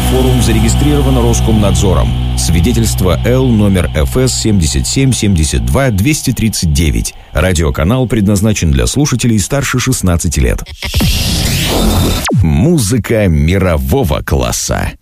Форум зарегистрирован Роскомнадзором. Свидетельство Л номер ФС 77 72 239. Радиоканал предназначен для слушателей старше 16 лет. Музыка мирового класса.